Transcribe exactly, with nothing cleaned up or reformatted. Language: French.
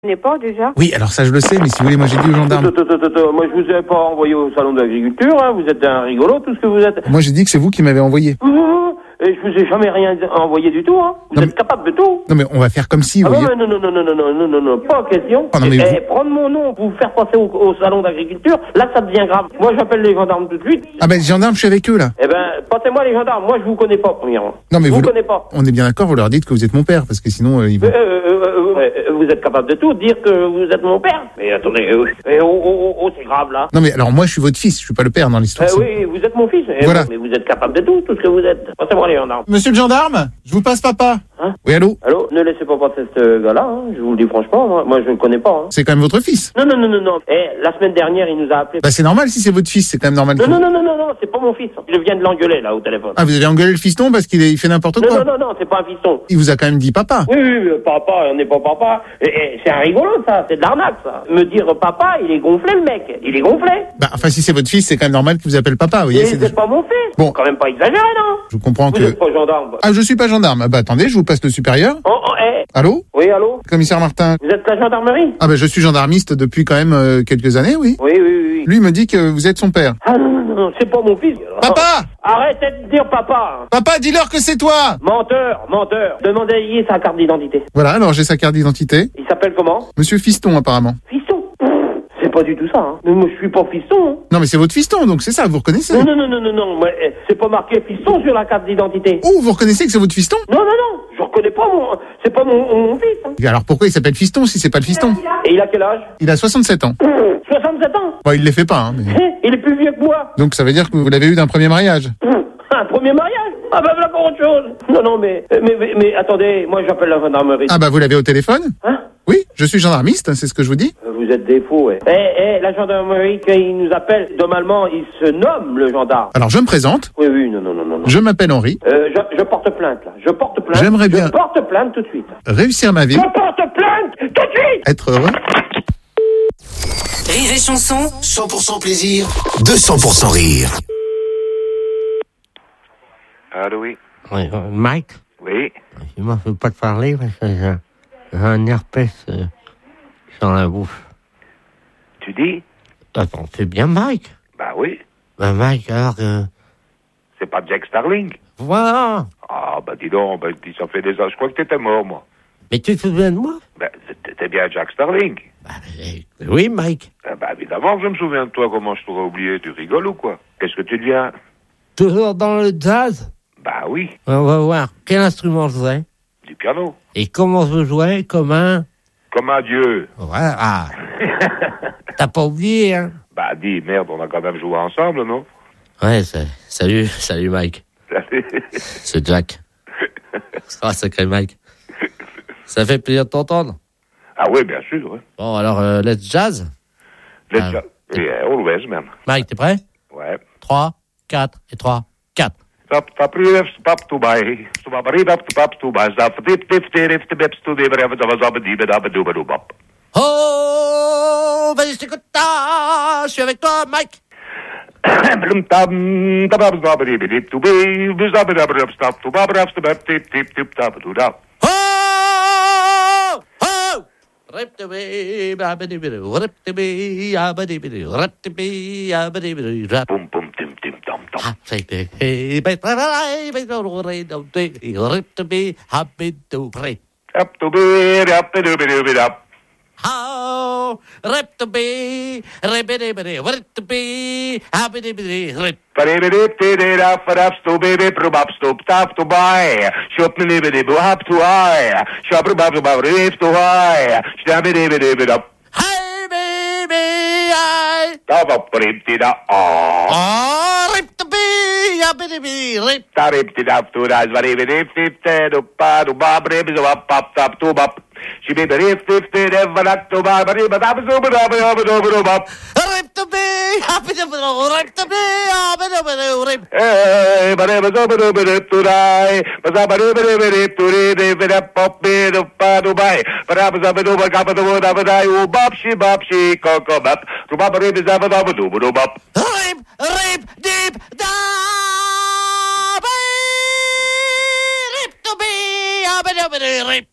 N'est pas déjà. Oui, alors ça je le sais, mais si vous voulez, moi j'ai dit aux gendarmes. Moi je vous ai pas envoyé au salon de l'agriculture, hein. Vous êtes un rigolo, tout ce que vous êtes. Moi j'ai dit que c'est vous qui m'avez envoyé. Et je vous ai jamais rien envoyé du tout, hein. Vous non, êtes mais... capable de tout. Non mais on va faire comme si, ah vous non, voyez. non, non, non, non, non, non, non, non, non, pas question. Oh, non, mais et, vous... et prendre mon nom pour vous faire passer au, au salon d'agriculture, là ça devient grave. Moi j'appelle les gendarmes tout de suite. Ah ben les gendarmes, je suis avec eux là. Eh ben, passez-moi les gendarmes, moi je vous connais pas, premièrement. Non mais je vous, vous connais pas. On est bien d'accord, vous leur dites que vous êtes mon père, parce que sinon euh, ils vont... Euh, euh, euh, euh, vous êtes capable de tout, dire que vous êtes mon père. Mais attendez, euh, euh, oh, oh, oh, c'est grave là. Non mais alors moi je suis votre fils, je suis pas le père dans l'histoire. Euh, oui, vous êtes mon fils. Voilà. Mais vous êtes capable de tout, tout ce que vous êtes. Passez-moi les gendarmes. Monsieur le gendarme, je vous passe papa. Hein? Oui, allô? Allô? Ne laissez pas passer ce gars-là, hein. Je vous le dis franchement, moi, moi je le connais pas. Hein. C'est quand même votre fils. Non, non, non, non, non. Eh, la semaine dernière, il nous a appelé. Bah c'est normal si c'est votre fils, c'est quand même normal. Non, que... non, non, non, non, non, c'est pas mon fils. Je viens de l'engueuler là au téléphone. Ah, vous avez engueulé le fiston parce qu'il est... il fait n'importe non, quoi? Non, non, non, c'est pas un fiston. Il vous a quand même dit papa. Oui, oui, oui, papa, on n'est pas papa. Et, et, c'est un rigolo ça, c'est de l'arnaque ça. Me dire papa, il est gonflé le mec, il est gonflé. Bah enfin si c'est votre fils, c'est quand même normal qu'il vous appelle papa, vous voyez. Mais c'est, c'est pas mon fils. Bon. Faut quand même pas exagérer, non? Je comprends vous que... Vous êtes pas gendarme. Ah, je suis pas gendarme. Bah attendez, je vous passe le supérieur. Oh, oh, eh. Allô? Oui, allô? Commissaire Martin. Vous êtes la gendarmerie? Ah bah je suis gendarmiste depuis quand même euh, quelques années, oui. Oui, oui, oui. Lui me dit que vous êtes son père. Ah non, non, non, c'est pas mon fils. Papa! Arrêtez de dire papa. Papa, dis-leur que c'est toi! Menteur, menteur. Demandez-y sa carte d'identité. Voilà, alors j'ai sa carte d'identité. Il s'appelle comment? Monsieur Fiston, apparemment. Fiston? C'est pas du tout ça, hein. Mais moi, je suis pas fiston, hein. Non, mais c'est votre fiston, donc c'est ça, vous reconnaissez? Non, non, non, non, non, non. Moi, eh, c'est pas marqué fiston sur la carte d'identité. Oh, vous reconnaissez que c'est votre fiston? Non, non, non. Je reconnais pas mon... C'est pas mon, mon fils, hein. Et alors pourquoi il s'appelle Fiston si c'est pas le fiston? Et il a quel âge? Il a soixante-sept ans. soixante-sept ans? Bon, il les fait pas, hein. Mais... Il est plus vieux que moi. Donc ça veut dire que vous l'avez eu d'un premier mariage? Un premier mariage? Ah bah voilà pour autre chose. Non, non, mais, mais, mais, mais attendez, moi j'appelle la gendarmerie. Ah bah vous l'avez au téléphone? Hein? Oui, je suis gendarmiste, c'est ce que je vous dis. Vous êtes des fous, ouais. Eh, eh, la gendarmerie, quand il nous appelle, normalement, il se nomme le gendarme. Alors je me présente. Oui, oui, non, non, non, non. non. Je m'appelle Henri. Euh, je, je porte plainte, là. Je porte plainte. J'aimerais bien... Je porte plainte tout de suite. Réussir ma vie. Je porte plainte tout de suite. Être heureux. Rire et chanson. cent pour cent plaisir, deux cents pour cent rire. Allô, oui. Oui, euh, Mike, Oui. je ne peux pas te parler parce que j'ai, j'ai un herpès euh, sur la bouche. Tu dis? Attends, c'est bien Mike? Bah oui. Ben Mike, alors que... C'est pas Jack Starling? Voilà. Ah, bah dis donc, bah, dis, ça fait des ans. Je crois que t'étais mort, moi. Mais tu te souviens de moi? Bah, t'étais bien Jack Starling. Bah, mais, oui, Mike. Ah, bah évidemment que je me souviens de toi. Comment je t'aurais oublié? Tu rigoles ou quoi? Qu'est-ce que tu deviens? Toujours dans le jazz? Bah oui. On va voir quel instrument je jouais. Du piano. Et comment je jouais, comme un... Comme un dieu. Voilà. Ah. T'as pas oublié, hein? Bah dis, merde, on a quand même joué ensemble, non? Ouais, c'est... salut, salut Mike. Salut. C'est Jack. Ah, sacré Mike. Ça fait plaisir de t'entendre. Ah oui, bien sûr, ouais. Bon, alors, euh, let's jazz. Let's Ah. go. Yeah, always, man. Mike, t'es prêt? Ouais. trois, quatre et trois, quatre. Tap tap rif tap to buy. Stop rif tap tap to buy. Stop tip tip tip tip tip to the brave of the zabadi bada badu badu bap. Oh, vas-y, je t'écoute. Ah, je suis avec toi, Mike. Blum tam tabab zabadi bidi to be bizabadi badu stop to bab raf stop tip tip tip tap to da. Oh, oh. Rip to be, abadi bidi, rip to be, abadi bidi, rip to be, abadi bidi, rap. Pum pum tim tim tam tam. Ah, say the hey, but I, but don't read the rip to be, happy to pray. Up to be up to be be up. How rip to be, rip to be, rip to be, happy to be, rip. Paribidip tidid up for ups to baby probab stop tap to buy. Shop me libidi bu up to high. Shop probab to buy rip to high. Stabby dibby up. Hey, baby, I. Tap up rip tida ah. Oh, rip to be, happy to be, rip. Tarip tida up to rise. Paribidip tidid up to bab ribs up up tap to bab. She be the rip tidid ever up to bab rib up to bab rib up. Rip to be, happy to be, rip to be, happy to be, rip. Hey, but it was over to rip to die. But I believe it to read it up up bit of Dubai. But I was up and over cap of the wood of a die. Oh, bop, she bop, she coco bop. To bop rib is up and over to do bop. Rip, rip, deep, da, rip to be, happy to be, rip.